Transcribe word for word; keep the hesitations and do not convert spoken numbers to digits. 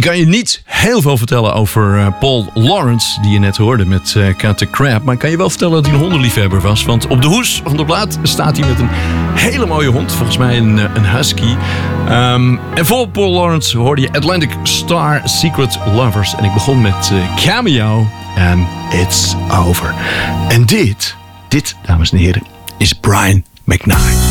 kan je niet heel veel vertellen over uh, Paul Lawrence, die je net hoorde met uh, Cut the Crap. Maar ik kan je wel vertellen dat hij een hondenliefhebber was. Want op de hoes van de plaat staat hij met een hele mooie hond. Volgens mij een, een husky. Um, en voor Paul Lawrence hoorde je Atlantic Star Secret Lovers. En ik begon met uh, Cameo en It's Over. En dit, dit, dames en heren, is Brian McKnight.